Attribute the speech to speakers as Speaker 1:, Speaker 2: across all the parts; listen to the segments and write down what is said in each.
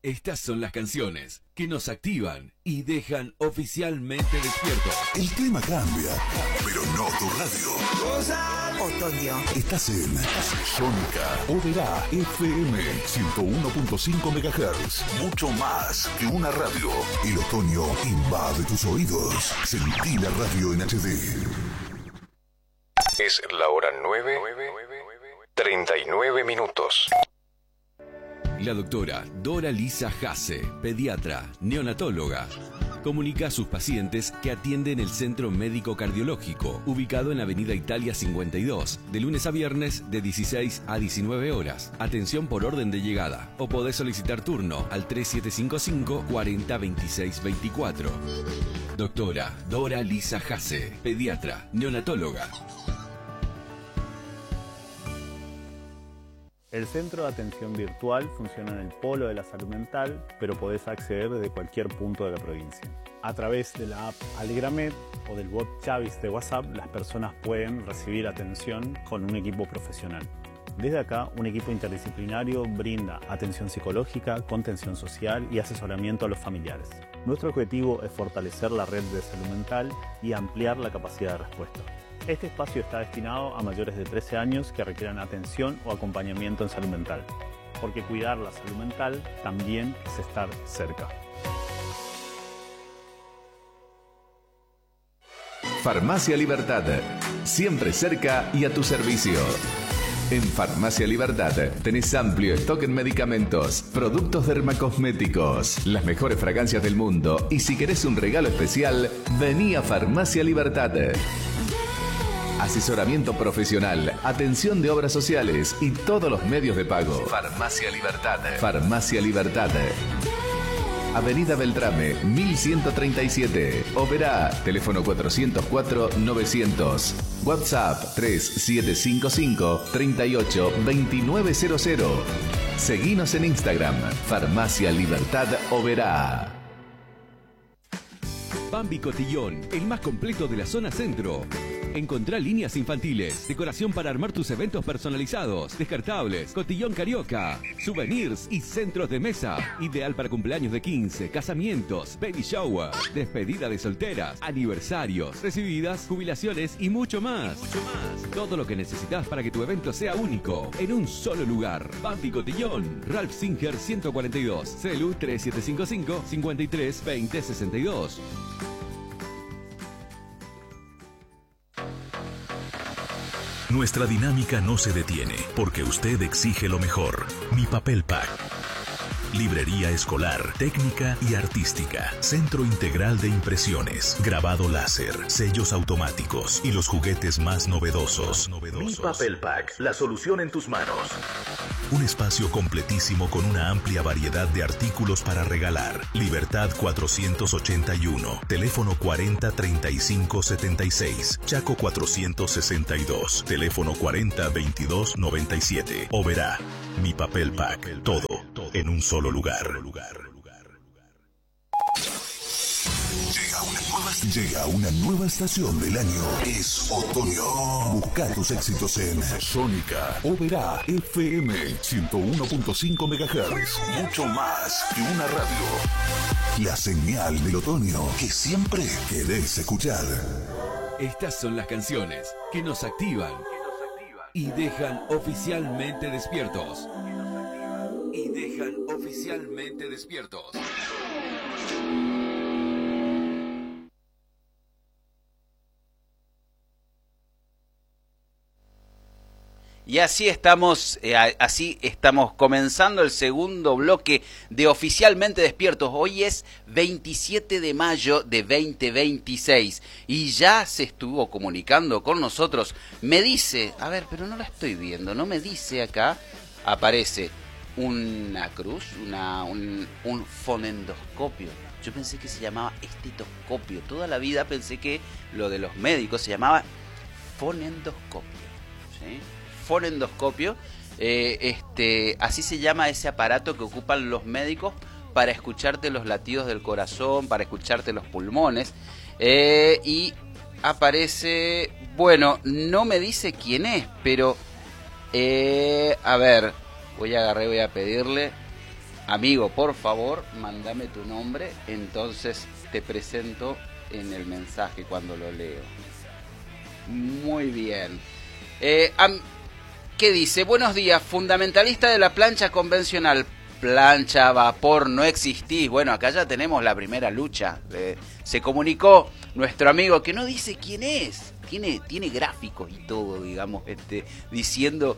Speaker 1: Estas son las canciones que nos activan y dejan oficialmente despiertos.
Speaker 2: El clima cambia, pero no tu radio.
Speaker 3: Otoño.
Speaker 2: Estás en Sónica Oberá FM 101.5 MHz. Mucho más que una radio. El otoño invade tus oídos. Sentí la radio en HD.
Speaker 4: Es la hora 9:39 minutos.
Speaker 1: La doctora Dora Lisa Hasse, pediatra, neonatóloga, comunica a sus pacientes que atiende en el Centro Médico Cardiológico, ubicado en Avenida Italia 52, de lunes a viernes de 16 a 19 horas. Atención por orden de llegada, o podés solicitar turno al 3755 40 26 24. Doctora Dora Lisa Hasse, pediatra, neonatóloga.
Speaker 5: El Centro de Atención Virtual funciona en el Polo de la Salud Mental, pero podés acceder desde cualquier punto de la provincia. A través de la app Alegramed o del bot Chavis de WhatsApp, las personas pueden recibir atención con un equipo profesional. Desde acá, un equipo interdisciplinario brinda atención psicológica, contención social y asesoramiento a los familiares. Nuestro objetivo es fortalecer la red de salud mental y ampliar la capacidad de respuesta. Este espacio está destinado a mayores de 13 años que requieran atención o acompañamiento en salud mental, porque cuidar la salud mental también es estar cerca.
Speaker 6: Farmacia Libertad, siempre cerca y a tu servicio. En Farmacia Libertad tenés amplio stock en medicamentos, productos dermacosméticos, las mejores fragancias del mundo, y si querés un regalo especial, vení a Farmacia Libertad. Asesoramiento profesional, atención de obras sociales y todos los medios de pago. Farmacia Libertad. Farmacia Libertad. Avenida Beltrame, 1137. Oberá, teléfono 404-900. WhatsApp 3755 38 2900. Seguinos en Instagram, Farmacia Libertad Oberá.
Speaker 1: Bambi Cotillón, el más completo de la zona centro. Encontrá líneas infantiles, decoración para armar tus eventos personalizados, descartables, cotillón carioca, souvenirs y centros de mesa. Ideal para cumpleaños de 15, casamientos, baby shower, despedida de solteras, aniversarios, recibidas, jubilaciones y mucho más. Todo lo que necesitas para que tu evento sea único, en un solo lugar. Bambi Cotillón, Ralph Singer 142, Celu 3755 53 20 62.
Speaker 2: Nuestra dinámica no se detiene, porque usted exige lo mejor. Mi Papel Pack. Librería escolar, técnica y artística. Centro integral de impresiones, grabado láser, sellos automáticos y los juguetes más novedosos. Mi Papel Pack, la solución en tus manos. Un espacio completísimo con una amplia variedad de artículos para regalar. Libertad 481, teléfono 40 35 76, Chaco 462, teléfono 40 22 97. Oberá, Mi Papel Pack, todo en un solo lugar. Llega una nueva estación del año. Es otoño. Busca tus éxitos en Sónica Oberá FM 101.5 MHz. Mucho más que una radio. La señal del otoño que siempre querés escuchar.
Speaker 1: Estas son las canciones que nos activan y dejan oficialmente despiertos.
Speaker 7: Y así estamos comenzando el segundo bloque de Oficialmente Despiertos. Hoy es 27 de mayo de 2026 y ya se estuvo comunicando con nosotros. Me dice, a ver, pero no la estoy viendo, no me dice acá, aparece una cruz, un fonendoscopio. Yo pensé que se llamaba estetoscopio. Toda la vida pensé que lo de los médicos se llamaba fonendoscopio, ¿sí? Fonendoscopio, así se llama ese aparato que ocupan los médicos para escucharte los latidos del corazón, para escucharte los pulmones, y aparece, bueno, no me dice quién es, pero a ver, voy a pedirle amigo, por favor, mándame tu nombre, entonces te presento en el mensaje cuando lo leo. Muy bien. ¿Qué dice? Buenos días, fundamentalista de la plancha convencional. Plancha a vapor, no existís. Bueno, acá ya tenemos la primera lucha. Se comunicó nuestro amigo, que no dice quién es. Tiene gráficos y todo, digamos, diciendo,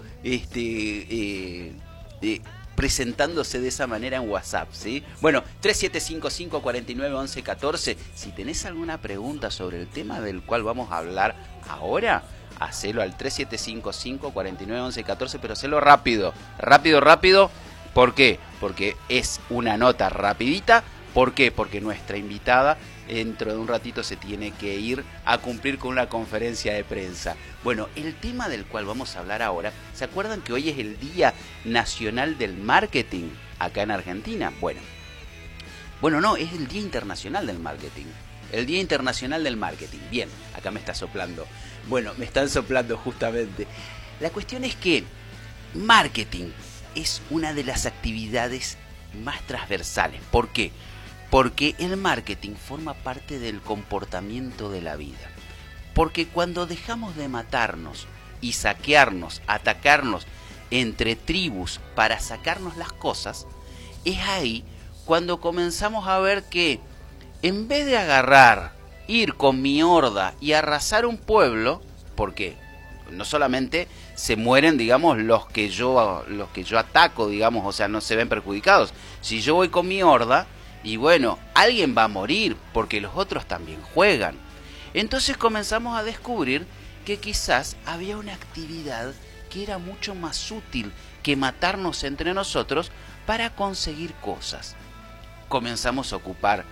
Speaker 7: presentándose de esa manera en WhatsApp, ¿sí? Bueno, 3755-491114. Si tenés alguna pregunta sobre el tema del cual vamos a hablar ahora, hacelo al 3755-491114, pero hacelo rápido. ¿Por qué? Porque es una nota rapidita. ¿Por qué? Porque nuestra invitada dentro de un ratito se tiene que ir a cumplir con una conferencia de prensa. Bueno, el tema del cual vamos a hablar ahora, ¿se acuerdan que hoy es el Día Nacional del Marketing acá en Argentina? Bueno, no, es el Día Internacional del Marketing. El Día Internacional del Marketing. Bien, acá me está soplando. Bueno, me están soplando justamente. La cuestión es que marketing es una de las actividades más transversales. ¿Por qué? Porque el marketing forma parte del comportamiento de la vida. Porque cuando dejamos de matarnos y saquearnos, atacarnos entre tribus para sacarnos las cosas, es ahí cuando comenzamos a ver que en vez de ir con mi horda y arrasar un pueblo, porque no solamente se mueren, digamos, los que yo ataco, digamos, o sea, no se ven perjudicados. Si yo voy con mi horda, y bueno, alguien va a morir porque los otros también juegan. Entonces comenzamos a descubrir que quizás había una actividad que era mucho más útil que matarnos entre nosotros para conseguir cosas. Comenzamos a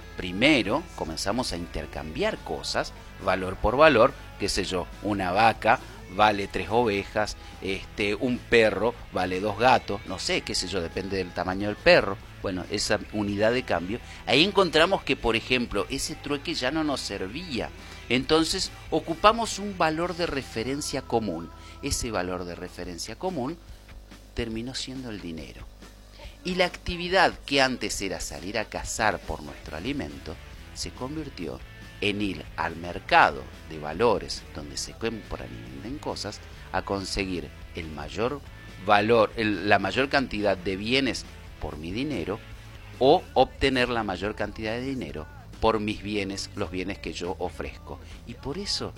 Speaker 7: intercambiar cosas, valor por valor, qué sé yo, una vaca vale 3 ovejas, un perro vale 2 gatos, no sé, qué sé yo, depende del tamaño del perro. Bueno, esa unidad de cambio, ahí encontramos que, por ejemplo, ese trueque ya no nos servía. Entonces, ocupamos un valor de referencia común. Ese valor de referencia común terminó siendo el dinero. Y la actividad que antes era salir a cazar por nuestro alimento, se convirtió en ir al mercado de valores, donde se compran y venden cosas, a conseguir el mayor valor, la mayor cantidad de bienes por mi dinero, o obtener la mayor cantidad de dinero por mis bienes, los bienes que yo ofrezco. Y por eso,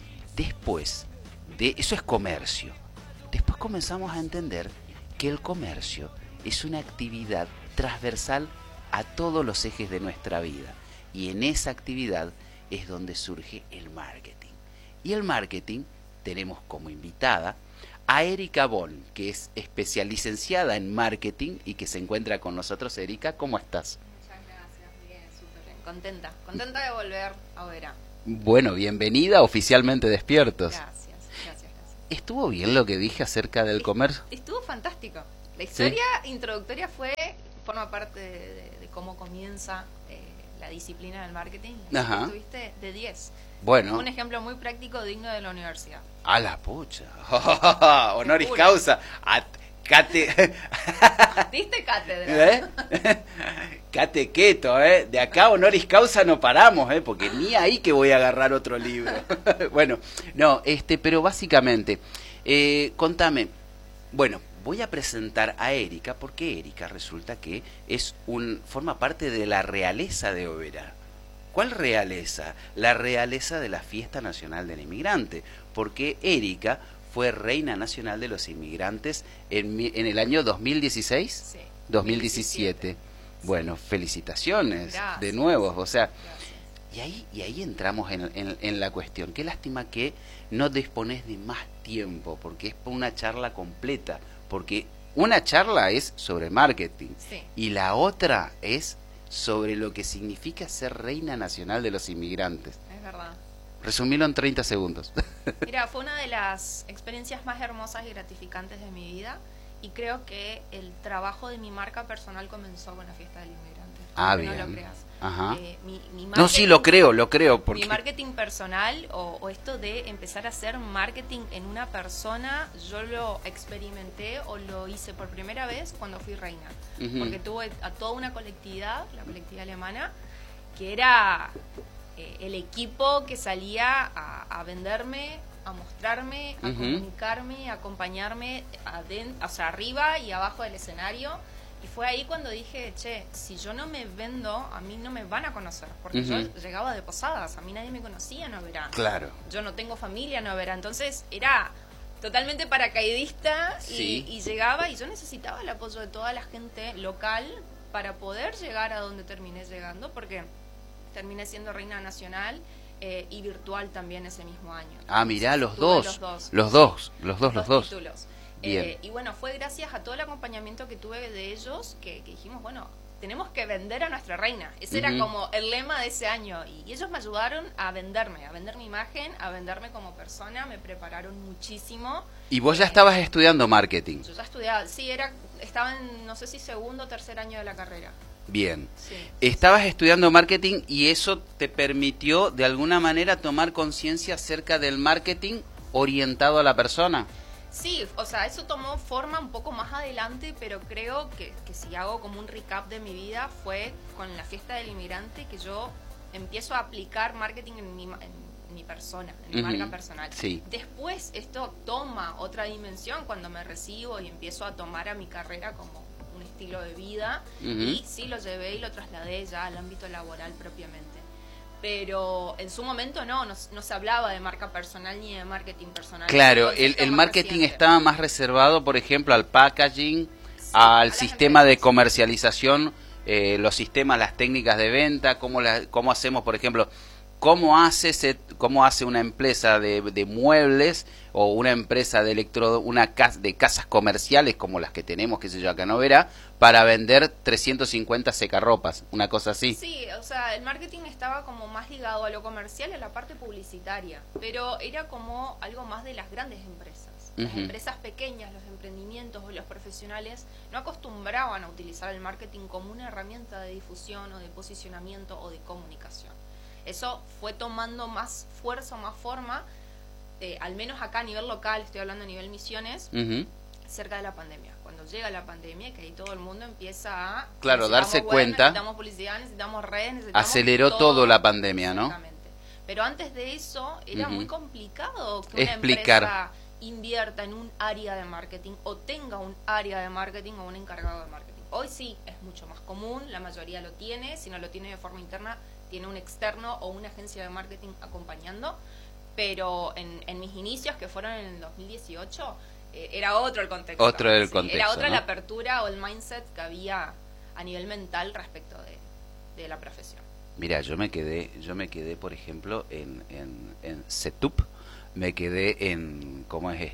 Speaker 7: eso es comercio. Después comenzamos a entender que el comercio es una actividad transversal a todos los ejes de nuestra vida. Y en esa actividad es donde surge el marketing. Y el marketing tenemos como invitada a Erika Bon, que es licenciada en marketing y que se encuentra con nosotros. Erika, ¿cómo estás?
Speaker 3: Muchas gracias, bien, súper bien. Contenta de volver a Oberá.
Speaker 7: Bueno, bienvenida, oficialmente despiertos.
Speaker 3: Gracias.
Speaker 7: ¿Estuvo bien lo que dije acerca del comercio?
Speaker 3: Estuvo fantástico. La historia introductoria forma parte de cómo comienza la disciplina del marketing.
Speaker 7: Ajá.
Speaker 3: Estuviste de 10.
Speaker 7: Bueno.
Speaker 3: Un ejemplo muy práctico digno de la universidad.
Speaker 7: A la pucha. Honoris causa.
Speaker 3: ¿Diste cátedra?
Speaker 7: Catequeto, De acá honoris causa no paramos, porque ni ahí que voy a agarrar otro libro. Bueno, no, pero básicamente, contame. Bueno, voy a presentar a Erika porque Erika resulta que forma parte de la realeza de Oberá. ¿Cuál realeza? La realeza de la Fiesta Nacional del Inmigrante, porque Erika fue Reina Nacional de los Inmigrantes en el año 2016,
Speaker 3: sí,
Speaker 7: 2017. Bueno, felicitaciones. Gracias. De nuevo, o sea, y ahí entramos en la cuestión. Qué lástima que no dispones de más tiempo, porque es una charla completa, porque una charla es sobre marketing,
Speaker 3: sí,
Speaker 7: y la otra es sobre lo que significa ser Reina Nacional de los Inmigrantes.
Speaker 3: Es verdad.
Speaker 7: Resumilo en 30 segundos.
Speaker 3: Mira, fue una de las experiencias más hermosas y gratificantes de mi vida, y creo que el trabajo de mi marca personal comenzó con la Fiesta del Inmigrante. aunque
Speaker 7: bien.
Speaker 3: no lo creas.
Speaker 7: Ajá.
Speaker 3: Mi
Speaker 7: No, sí, lo creo. Porque...
Speaker 3: Mi marketing personal o esto de empezar a hacer marketing en una persona, yo lo experimenté o lo hice por primera vez cuando fui reina. Porque tuve a toda una colectividad, la colectividad alemana, que era el equipo que salía a venderme, a mostrarme, a comunicarme, a acompañarme o sea, arriba y abajo del escenario. Y fue ahí cuando dije, che, si yo no me vendo, a mí no me van a conocer. Porque yo llegaba de Posadas, a mí nadie me conocía, no verá.
Speaker 7: Claro.
Speaker 3: Yo no tengo familia, no verá. Entonces era totalmente paracaidista y llegaba y yo necesitaba el apoyo de toda la gente local para poder llegar a donde terminé llegando, porque terminé siendo reina nacional y virtual también ese mismo año.
Speaker 7: Ah, mirá, los
Speaker 3: dos.
Speaker 7: Los dos
Speaker 3: Títulos.
Speaker 7: Bien.
Speaker 3: Y bueno, fue gracias a todo el acompañamiento que tuve de ellos que dijimos, bueno, tenemos que vender a nuestra reina. Ese era como el lema de ese año. Y ellos me ayudaron a vender mi imagen, a venderme como persona, me prepararon muchísimo.
Speaker 7: ¿Y vos ya estabas estudiando marketing?
Speaker 3: Yo ya estudiaba, sí, estaba en, no sé si segundo o tercer año de la carrera.
Speaker 7: Bien.
Speaker 3: Sí.
Speaker 7: Estabas estudiando marketing y eso te permitió de alguna manera tomar conciencia acerca del marketing orientado a la persona.
Speaker 3: Sí, o sea, eso tomó forma un poco más adelante, pero creo que si hago como un recap de mi vida fue con la fiesta del inmigrante que yo empiezo a aplicar marketing en mi persona, en mi marca personal.
Speaker 7: Sí.
Speaker 3: Después esto toma otra dimensión cuando me recibo y empiezo a tomar a mi carrera como un estilo de vida y sí lo llevé y lo trasladé ya al ámbito laboral propiamente. Pero en su momento no se hablaba de marca personal ni de marketing personal.
Speaker 7: Claro, el marketing estaba más reservado, por ejemplo, al packaging, al sistema de comercialización, los sistemas, las técnicas de venta, cómo hacemos, por ejemplo, cómo hace una empresa de muebles o una empresa de de casas comerciales como las que tenemos, qué sé yo, acá no verá, para vender 350 secarropas, una cosa así.
Speaker 3: Sí, o sea, el marketing estaba como más ligado a lo comercial y a la parte publicitaria, pero era como algo más de las grandes empresas. Las empresas pequeñas, los emprendimientos o los profesionales no acostumbraban a utilizar el marketing como una herramienta de difusión o de posicionamiento o de comunicación. Eso fue tomando más fuerza, más forma, al menos acá a nivel local, estoy hablando a nivel Misiones, cerca de la pandemia. Cuando llega la pandemia, que ahí todo el mundo empieza a...
Speaker 7: Claro, darse cuenta.
Speaker 3: Necesitamos publicidad, necesitamos redes, necesitamos...
Speaker 7: Aceleró todo la pandemia, ¿no?
Speaker 3: Exactamente. Pero antes de eso, era muy complicado que una
Speaker 7: explicar.
Speaker 3: empresa invierta en un área de marketing o tenga un área de marketing o un encargado de marketing. Hoy sí, es mucho más común, la mayoría lo tiene, si no lo tiene de forma interna, tiene un externo o una agencia de marketing acompañando, pero en mis inicios, que fueron en el 2018, era otro el contexto. Era otra, ¿no? La apertura o el mindset que había a nivel mental respecto de la profesión.
Speaker 7: Mira, yo me quedé, por ejemplo, en Setup, me quedé en, ¿cómo es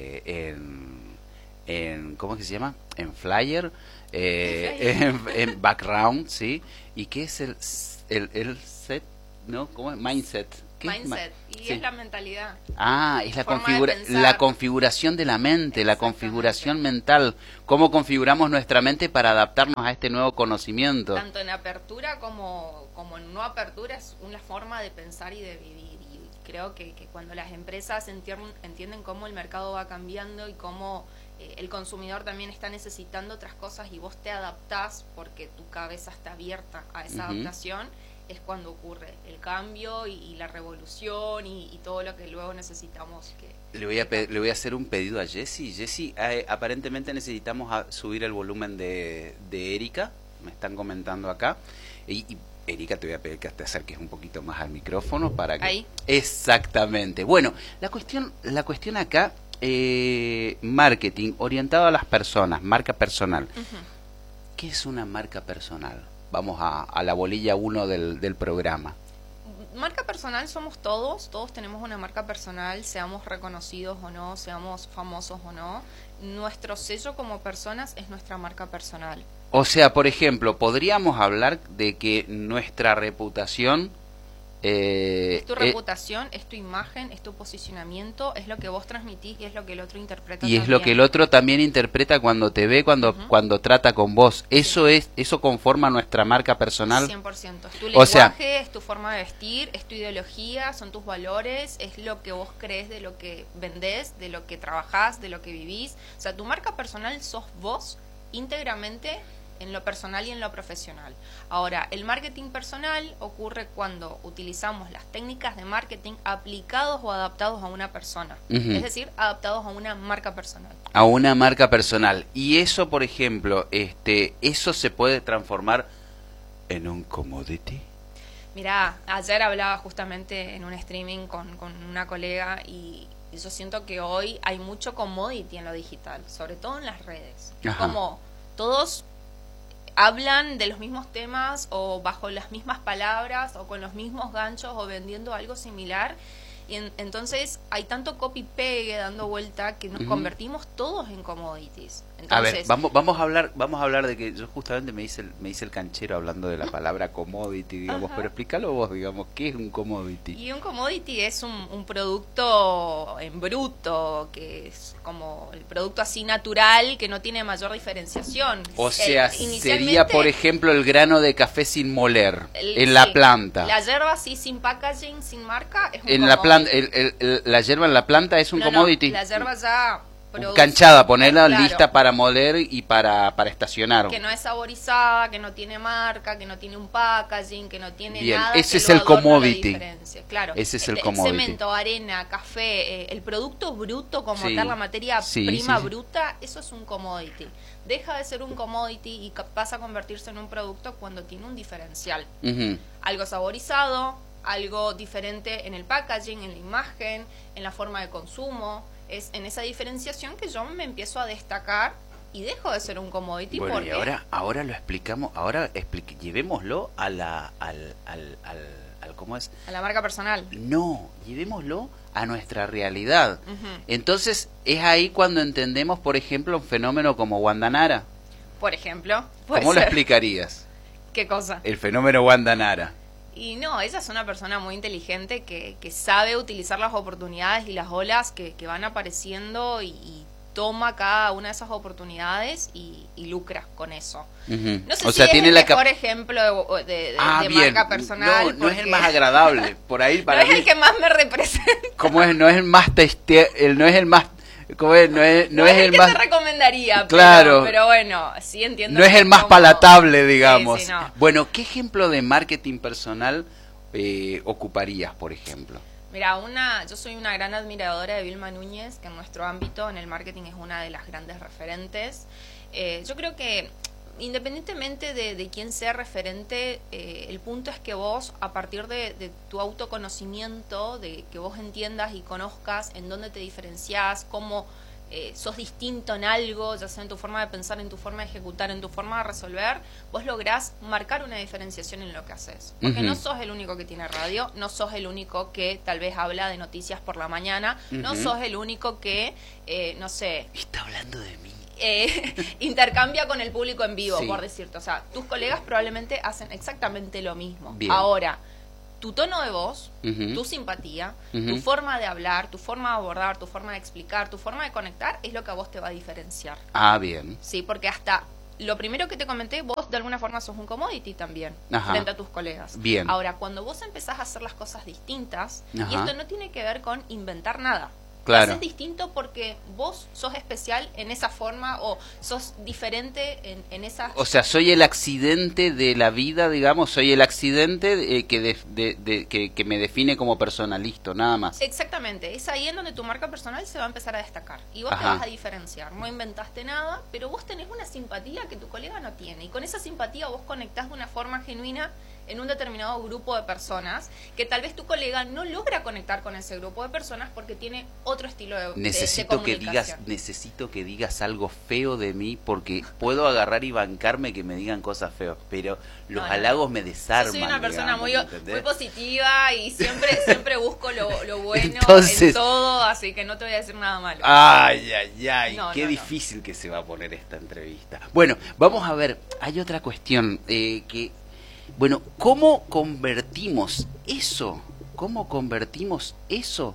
Speaker 7: ¿cómo es que se llama? En Flyer, en Background, ¿sí? ¿Y qué es el set? ¿No? ¿Cómo es? Mindset.
Speaker 3: Mindset, y es la mentalidad.
Speaker 7: Ah, es la configuración de la mente, la configuración mental. ¿Cómo configuramos nuestra mente para adaptarnos a este nuevo conocimiento?
Speaker 3: Tanto en apertura como en no apertura es una forma de pensar y de vivir. Y creo que cuando las empresas entienden cómo el mercado va cambiando y cómo el consumidor también está necesitando otras cosas y vos te adaptás porque tu cabeza está abierta a esa adaptación, es cuando ocurre el cambio y la revolución y todo lo que luego necesitamos.
Speaker 7: Le voy a hacer un pedido a Jessy. Jessy, aparentemente necesitamos subir el volumen de Erika, me están comentando acá. Y Erika, te voy a pedir que te acerques un poquito más al micrófono para que...
Speaker 3: Ahí.
Speaker 7: Exactamente. Bueno, la cuestión acá, marketing orientado a las personas, marca personal. ¿Qué es una marca personal? Vamos a la bolilla 1 del programa.
Speaker 3: Marca personal somos todos tenemos una marca personal, seamos reconocidos o no, seamos famosos o no. Nuestro sello como personas es nuestra marca personal.
Speaker 7: O sea, por ejemplo, podríamos hablar de que nuestra reputación
Speaker 3: Es tu reputación, es tu imagen, es tu posicionamiento, es lo que vos transmitís y es lo que el otro interpreta.
Speaker 7: Y es lo que el otro también interpreta cuando te ve, cuando trata con vos. Eso conforma nuestra marca personal.
Speaker 3: 100%. Es tu lenguaje, es tu forma de vestir, es tu ideología, son tus valores, es lo que vos crees de lo que vendés, de lo que trabajás, de lo que vivís. O sea, tu marca personal sos vos íntegramente, en lo personal y en lo profesional. Ahora, el marketing personal ocurre cuando utilizamos las técnicas de marketing aplicados o adaptados a una persona. Es decir, adaptados a una marca personal.
Speaker 7: A una marca personal. Y eso, por ejemplo, eso se puede transformar en un commodity.
Speaker 3: Mirá, ayer hablaba justamente en un streaming con una colega y yo siento que hoy hay mucho commodity en lo digital, sobre todo en las redes. Como todos hablan de los mismos temas o bajo las mismas palabras o con los mismos ganchos o vendiendo algo similar y entonces hay tanto copy-pegue dando vuelta que nos convertimos todos en commodities. Entonces,
Speaker 7: a ver, vamos a hablar de que yo justamente me hice el canchero hablando de la palabra commodity, digamos, pero explícalo vos, digamos, ¿qué es un commodity?
Speaker 3: Y un commodity es un producto en bruto, que es como el producto así natural, que no tiene mayor diferenciación.
Speaker 7: O sea, sería, por ejemplo, el grano de café sin moler, en la planta.
Speaker 3: La yerba así, sin packaging, sin marca, es un
Speaker 7: en
Speaker 3: commodity.
Speaker 7: La planta, la yerba en la planta es un commodity.
Speaker 3: La yerba ya
Speaker 7: canchada, ponerla lista para moler y para estacionar.
Speaker 3: Que no es saborizada, que no tiene marca, que no tiene un packaging, que no tiene nada.
Speaker 7: Ese es el commodity.
Speaker 3: Claro,
Speaker 7: ese es el commodity.
Speaker 3: Cemento, arena, café, el producto bruto como tal, la materia prima bruta, eso es un commodity. Deja de ser un commodity y pasa a convertirse en un producto cuando tiene un diferencial. Algo saborizado, algo diferente en el packaging, en la imagen, en la forma de consumo. Es en esa diferenciación que yo me empiezo a destacar y dejo de ser un commodity.
Speaker 7: Bueno,
Speaker 3: porque...
Speaker 7: y ahora lo explicamos, llevémoslo al ¿cómo es?
Speaker 3: A la marca personal.
Speaker 7: No, llevémoslo a nuestra realidad. Entonces, es ahí cuando entendemos, por ejemplo, un fenómeno como Wanda Nara.
Speaker 3: Por ejemplo.
Speaker 7: ¿Cómo lo explicarías?
Speaker 3: ¿Qué cosa?
Speaker 7: El fenómeno Wanda Nara.
Speaker 3: Y no, ella es una persona muy inteligente que sabe utilizar las oportunidades y las olas que van apareciendo y toma cada una de esas oportunidades y lucra con eso. No sé si
Speaker 7: tiene
Speaker 3: es el mejor ejemplo de marca personal.
Speaker 7: No es el más agradable. Por ahí para
Speaker 3: no es el que más me representa.
Speaker 7: ¿Cómo es? No es el más no es el más... ¿Cómo es? No es el
Speaker 3: que
Speaker 7: más...
Speaker 3: te recomendaría,
Speaker 7: claro,
Speaker 3: pero bueno, sí entiendo.
Speaker 7: No es el más palatable, digamos.
Speaker 3: Sí, no.
Speaker 7: Bueno, ¿qué ejemplo de marketing personal ocuparías, por ejemplo?
Speaker 3: Mira, yo soy una gran admiradora de Vilma Núñez, que en nuestro ámbito, en el marketing, es una de las grandes referentes. Yo creo que independientemente de quién sea referente, el punto es que vos, a partir de tu autoconocimiento, de que vos entiendas y conozcas en dónde te diferenciás, cómo sos distinto en algo, ya sea en tu forma de pensar, en tu forma de ejecutar, en tu forma de resolver, vos lográs marcar una diferenciación en lo que haces. Porque no sos el único que tiene radio, no sos el único que tal vez habla de noticias por la mañana, no sos el único que, no sé...
Speaker 7: Está hablando de mí.
Speaker 3: Intercambia con el público en vivo, por decirte. O sea, tus colegas probablemente hacen exactamente lo mismo.
Speaker 7: Bien.
Speaker 3: Ahora, tu tono de voz, tu simpatía, tu forma de hablar, tu forma de abordar, tu forma de explicar, tu forma de conectar, es lo que a vos te va a diferenciar.
Speaker 7: Ah, bien.
Speaker 3: Sí, porque hasta lo primero que te comenté, vos de alguna forma sos un commodity también, frente a tus colegas.
Speaker 7: Bien.
Speaker 3: Ahora, cuando vos empezás a hacer las cosas distintas, y esto no tiene que ver con inventar nada.
Speaker 7: Claro.
Speaker 3: Es distinto porque vos sos especial en esa forma o sos diferente en esa...
Speaker 7: O sea, soy el accidente de la vida, digamos, soy el accidente que me define como personalista, nada más.
Speaker 3: Exactamente, es ahí en donde tu marca personal se va a empezar a destacar y vos te vas a diferenciar. No inventaste nada, pero vos tenés una simpatía que tu colega no tiene y con esa simpatía vos conectás de una forma genuina en un determinado grupo de personas que tal vez tu colega no logra conectar con ese grupo de personas porque tiene otro estilo de comunicación.
Speaker 7: Necesito que digas algo feo de mí porque puedo agarrar y bancarme que me digan cosas feas, pero los halagos me desarman.
Speaker 3: Yo soy una persona muy positiva y siempre busco lo bueno en todo, así que no te voy a decir nada malo.
Speaker 7: Ay, qué difícil que se va a poner esta entrevista. Bueno, vamos a ver, hay otra cuestión que Bueno, ¿cómo convertimos eso? ¿Cómo convertimos eso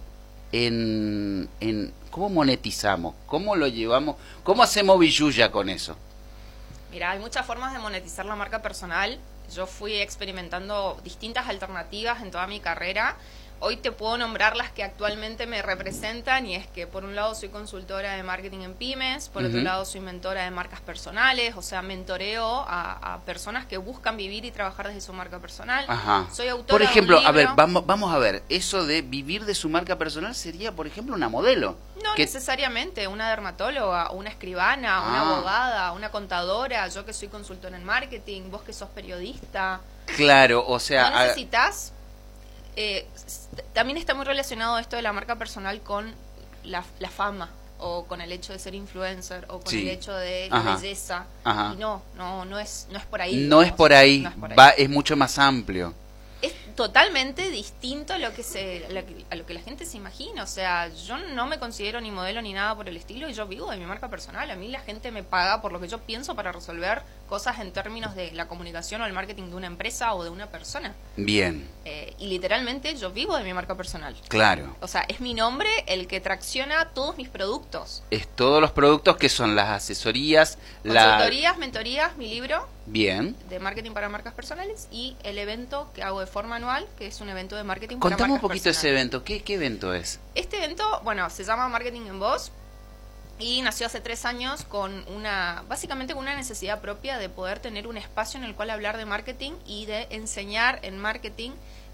Speaker 7: en cómo monetizamos? ¿Cómo lo llevamos? ¿Cómo hacemos billulla con eso?
Speaker 3: Mira, hay muchas formas de monetizar la marca personal. Yo fui experimentando distintas alternativas en toda mi carrera. Hoy te puedo nombrar las que actualmente me representan, y es que por un lado soy consultora de marketing en pymes, por otro lado soy mentora de marcas personales, o sea, mentoreo a personas que buscan vivir y trabajar desde su marca personal.
Speaker 7: Ajá.
Speaker 3: Soy autora
Speaker 7: por ejemplo,
Speaker 3: de un libro.
Speaker 7: a ver, vamos a ver, eso de vivir de su marca personal sería, por ejemplo, una modelo.
Speaker 3: No necesariamente, una dermatóloga, una escribana, una abogada, una contadora, yo que soy consultora en marketing, vos que sos periodista.
Speaker 7: Claro, o sea...
Speaker 3: No necesitas... también está muy relacionado esto de la marca personal con la fama, o con el hecho de ser influencer, o con el hecho de la belleza. Y no es por ahí.
Speaker 7: No es por ahí, es mucho más amplio.
Speaker 3: Es totalmente distinto a lo que la gente se imagina. O sea, yo no me considero ni modelo ni nada por el estilo, y yo vivo de mi marca personal. A mí la gente me paga por lo que yo pienso para resolver cosas en términos de la comunicación o el marketing de una empresa o de una persona.
Speaker 7: Bien.
Speaker 3: Y literalmente yo vivo de mi marca personal.
Speaker 7: Claro.
Speaker 3: O sea, es mi nombre el que tracciona todos mis productos.
Speaker 7: Es todos los productos que son las asesorías,
Speaker 3: consultorías, mentorías, mi libro.
Speaker 7: Bien.
Speaker 3: De marketing para marcas personales, y el evento que hago de forma anual, que es un evento de marketing
Speaker 7: para marcas personales. Contame un poquito ese evento. ¿Qué evento es?
Speaker 3: Este evento, bueno, se llama Marketing en Voz, y nació hace 3 años básicamente con una necesidad propia de poder tener un espacio en el cual hablar de marketing y de enseñar en marketing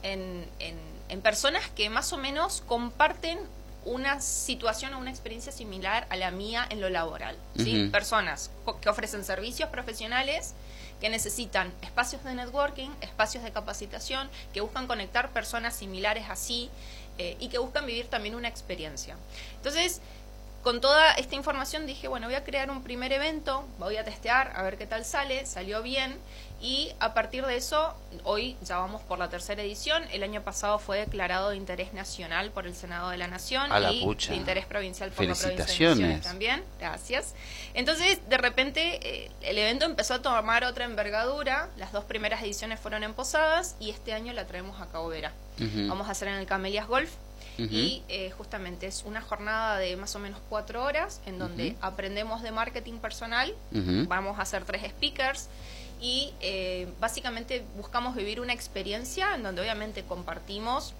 Speaker 3: en personas que más o menos comparten una situación o una experiencia similar a la mía en lo laboral, ¿sí? Personas que ofrecen servicios profesionales, que necesitan espacios de networking, espacios de capacitación, que buscan conectar personas similares así, y que buscan vivir también una experiencia. Entonces, con toda esta información dije, bueno, voy a crear un primer evento, voy a testear, a ver qué tal sale. Salió bien, y a partir de eso, hoy ya vamos por la 3ª edición. El año pasado fue declarado de interés nacional por el Senado de la Nación, y de interés provincial por la provincia de Misiones también. Gracias. Entonces, de repente, el evento empezó a tomar otra envergadura. Las 2 primeras ediciones fueron en Posadas, y este año la traemos a Cabo Vera. Vamos a hacer en el Camelias Golf. Y justamente es una jornada de más o menos 4 horas en donde aprendemos de marketing personal. Vamos a hacer 3 speakers, y básicamente buscamos vivir una experiencia en donde obviamente compartimos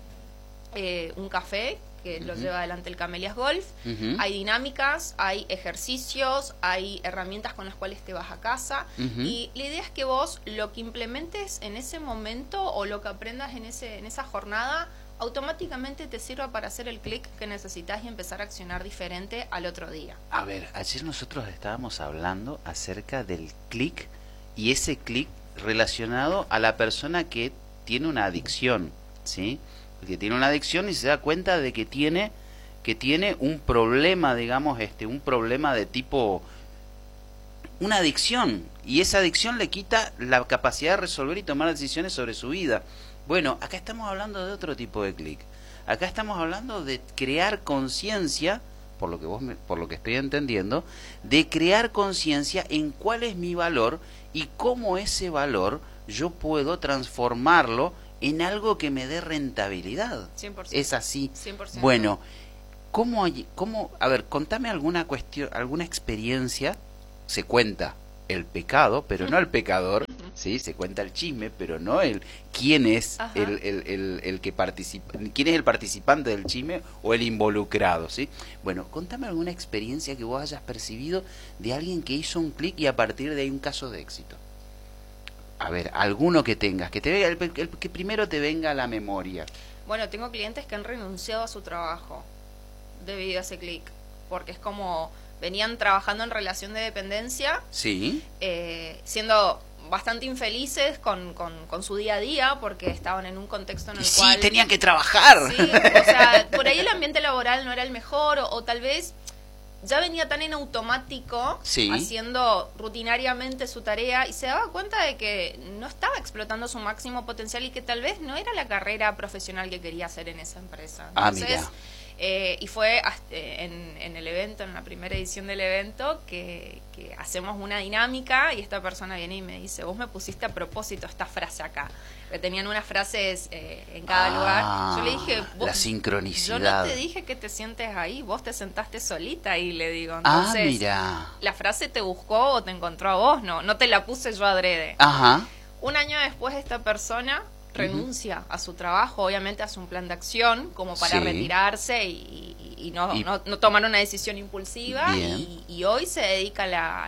Speaker 3: un café que lo lleva adelante el Camelias Golf. Hay dinámicas, hay ejercicios, hay herramientas con las cuales te vas a casa, y la idea es que vos lo que implementes en ese momento o lo que aprendas en esa jornada automáticamente te sirva para hacer el clic que necesitas y empezar a accionar diferente al otro día.
Speaker 7: A ver, ayer nosotros estábamos hablando acerca del clic, y ese clic relacionado a la persona que tiene una adicción, ¿sí? Que tiene una adicción y se da cuenta de que tiene un problema, digamos, un problema de tipo, una adicción, y esa adicción le quita la capacidad de resolver y tomar decisiones sobre su vida. Bueno, acá estamos hablando de otro tipo de clic. Acá estamos hablando de crear conciencia, por lo que estoy entendiendo, de crear conciencia en cuál es mi valor y cómo ese valor yo puedo transformarlo en algo que me dé rentabilidad.
Speaker 3: 100%.
Speaker 7: Es así.
Speaker 3: 100%.
Speaker 7: Bueno, a ver, contame alguna experiencia. Se cuenta el pecado, pero no el pecador, ¿sí? Se cuenta el chisme, pero no quién es el que participa, quién es el participante del chisme o el involucrado, ¿sí? Bueno, contame alguna experiencia que vos hayas percibido de alguien que hizo un clic y a partir de ahí un caso de éxito. A ver, alguno que tengas, que te venga, el que primero te venga a la memoria.
Speaker 3: Bueno, tengo clientes que han renunciado a su trabajo debido a ese clic, porque es como venían trabajando en relación de dependencia,
Speaker 7: sí,
Speaker 3: siendo bastante infelices con su día a día, porque estaban en un contexto en el cual...
Speaker 7: Sí, tenían que trabajar.
Speaker 3: Sí, o sea, por ahí el ambiente laboral no era el mejor, o tal vez ya venía tan en automático, haciendo rutinariamente su tarea, y se daba cuenta de que no estaba explotando su máximo potencial y que tal vez no era la carrera profesional que quería hacer en esa empresa. Entonces, Y fue en el evento, en la primera edición del evento, que hacemos una dinámica y esta persona viene y me dice, vos me pusiste a propósito esta frase acá. Que tenían unas frases en cada lugar. Yo le dije,
Speaker 7: la sincronicidad.
Speaker 3: Yo no te dije que te sientes ahí, vos te sentaste solita ahí, le digo. Entonces,
Speaker 7: mira.
Speaker 3: La frase te buscó o te encontró a vos, no te la puse yo adrede.
Speaker 7: Ajá.
Speaker 3: Un año después esta persona renuncia a su trabajo, obviamente hace un plan de acción como para retirarse y no tomar una decisión impulsiva y hoy se dedica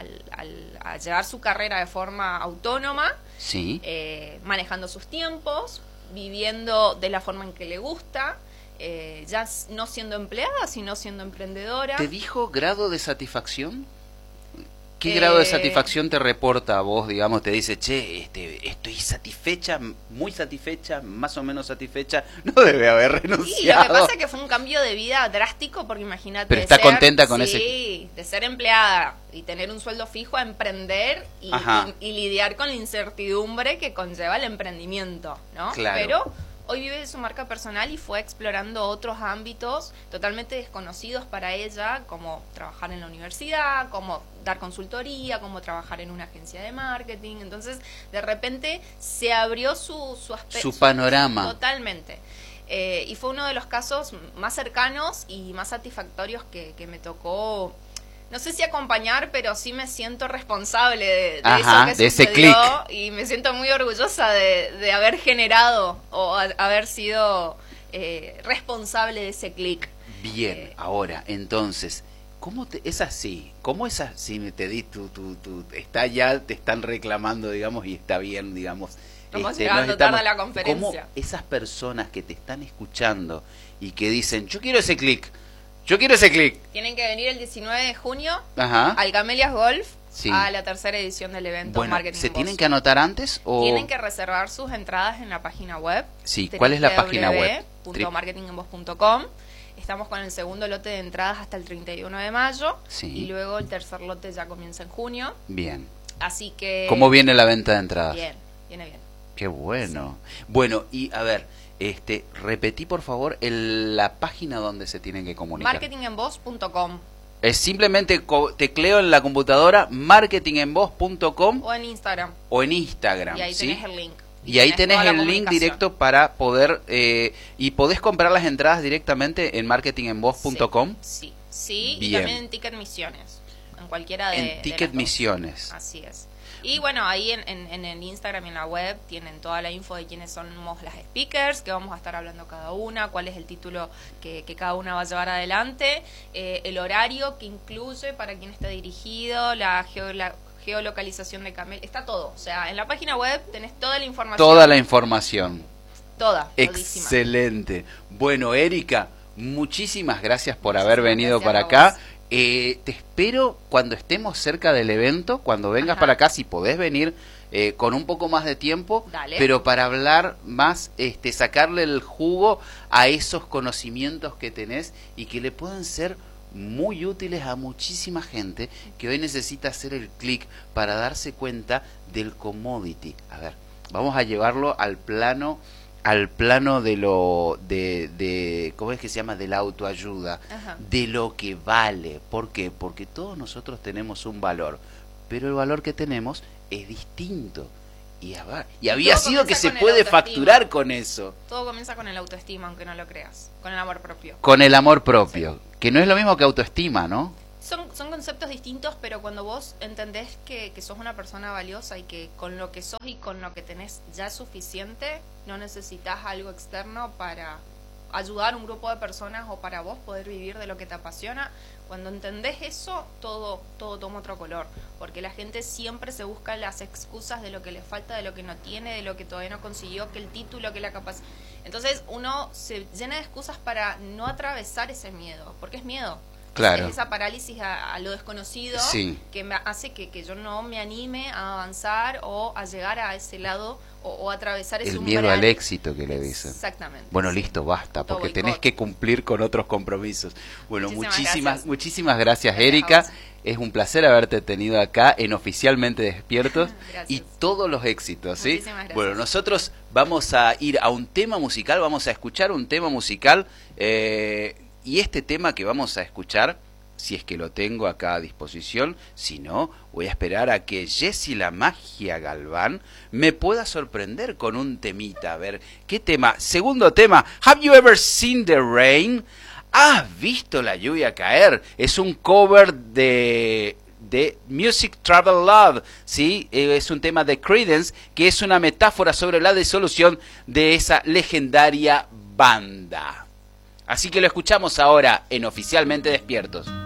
Speaker 3: a llevar su carrera de forma autónoma, manejando sus tiempos, viviendo de la forma en que le gusta, ya no siendo empleada, sino siendo emprendedora.
Speaker 7: ¿Te dijo grado de satisfacción? ¿Qué grado de satisfacción te reporta a vos, digamos? Te dice, che, estoy satisfecha, muy satisfecha, más o menos satisfecha. No debe haber renunciado.
Speaker 3: Sí, lo que pasa es que fue un cambio de vida drástico, porque imagínate.
Speaker 7: Pero está contenta con ese.
Speaker 3: Sí, de ser empleada y tener un sueldo fijo a emprender y lidiar con la incertidumbre que conlleva el emprendimiento, ¿no?
Speaker 7: Claro.
Speaker 3: Pero hoy vive de su marca personal y fue explorando otros ámbitos totalmente desconocidos para ella, como trabajar en la universidad, como dar consultoría, como trabajar en una agencia de marketing. Entonces, de repente se abrió su aspecto.
Speaker 7: Su panorama.
Speaker 3: Totalmente. Y fue uno de los casos más cercanos y más satisfactorios que me tocó. No sé si acompañar, pero sí me siento responsable de eso que
Speaker 7: de ese
Speaker 3: sucedió
Speaker 7: clic.
Speaker 3: Y me siento muy orgullosa de haber generado o haber sido responsable de ese clic.
Speaker 7: Bien, ahora, entonces, es así? ¿Cómo es así? Te di está ya, te están reclamando, digamos, y está bien, digamos.
Speaker 3: Estamos llegando tarde a la conferencia.
Speaker 7: ¿Cómo esas personas que te están escuchando y que dicen, yo quiero ese clic, yo quiero ese clic?
Speaker 3: Tienen que venir el 19 de junio al Camelias Golf, a la tercera edición del evento Marketing
Speaker 7: ¿se
Speaker 3: en
Speaker 7: tienen
Speaker 3: Voz.
Speaker 7: que anotar antes? O
Speaker 3: Tienen que reservar sus entradas en la página web.
Speaker 7: Sí, ¿cuál es la página web?
Speaker 3: www.marketingenvoz.com. Estamos con el segundo lote de entradas hasta el 31 de mayo. Y luego el tercer lote ya comienza en junio.
Speaker 7: Bien.
Speaker 3: Así que...
Speaker 7: ¿Cómo viene la venta de entradas?
Speaker 3: Bien, viene bien.
Speaker 7: Qué bueno. Sí. Bueno, y a ver, repetí por favor la página donde se tienen que comunicar.
Speaker 3: Marketingenvoz.com.
Speaker 7: Es simplemente tecleo en la computadora marketingenvoz.com
Speaker 3: o en Instagram.
Speaker 7: Y ahí
Speaker 3: tenés el link.
Speaker 7: Y ahí tenés el link directo para poder y podés comprar las entradas directamente en marketingenvoz.com.
Speaker 3: Sí. Y también en Ticket Misiones, en cualquiera de
Speaker 7: Ticket Misiones.
Speaker 3: Así es. Y bueno, ahí en el Instagram y en la web tienen toda la info de quiénes somos las speakers, que vamos a estar hablando cada una, cuál es el título que cada una va a llevar adelante, el horario que incluye para quién está dirigido, la geolocalización de Camel, está todo. O sea, en la página web tenés toda la información.
Speaker 7: Toda la información.
Speaker 3: Toda.
Speaker 7: Excelente. Bueno, Erika, muchísimas gracias por haber venido para acá. Te espero cuando estemos cerca del evento, cuando vengas para acá, si podés venir con un poco más de tiempo, pero para hablar más, sacarle el jugo a esos conocimientos que tenés y que le pueden ser muy útiles a muchísima gente que hoy necesita hacer el clic para darse cuenta del commodity. A ver, vamos a llevarlo al plano de lo de ¿cómo es que se llama? De la autoayuda, de lo que vale. ¿Por qué? Porque todos nosotros tenemos un valor, pero el valor que tenemos es distinto. Y había sido que se puede facturar con eso.
Speaker 3: Todo comienza con el autoestima, aunque no lo creas. Con el amor propio.
Speaker 7: Con el amor propio, que no es lo mismo que autoestima, ¿no?
Speaker 3: Son conceptos distintos, pero cuando vos entendés que sos una persona valiosa y que con lo que sos y con lo que tenés ya es suficiente, no necesitas algo externo para ayudar a un grupo de personas o para vos poder vivir de lo que te apasiona. Cuando entendés eso, todo toma otro color, porque la gente siempre se busca las excusas de lo que le falta, de lo que no tiene, de lo que todavía no consiguió, que el título, que la capacidad. Entonces uno se llena de excusas para no atravesar ese miedo, porque es miedo.
Speaker 7: Claro.
Speaker 3: Es esa parálisis a lo desconocido que me hace que yo no me anime a avanzar o a llegar a ese lado o atravesar ese
Speaker 7: el
Speaker 3: umbral.
Speaker 7: miedo al éxito que le dicen.
Speaker 3: Exactamente.
Speaker 7: Bueno, listo, basta, porque tenés que cumplir con otros compromisos. Bueno, muchísimas gracias, Erika. Es un placer haberte tenido acá en Oficialmente Despiertos y todos los éxitos, ¿sí?
Speaker 3: Muchísimas gracias.
Speaker 7: Bueno, nosotros vamos a ir a un tema musical, vamos a escuchar un tema musical Y este tema que vamos a escuchar, si es que lo tengo acá a disposición, si no, voy a esperar a que Jessie la Magia Galván me pueda sorprender con un temita. A ver, ¿qué tema? Segundo tema, Have You Ever Seen the Rain? ¿Has visto la lluvia caer? Es un cover de Music Travel Love, ¿sí? Es un tema de Creedence, que es una metáfora sobre la disolución de esa legendaria banda. Así que lo escuchamos ahora en Oficialmente Despiertos.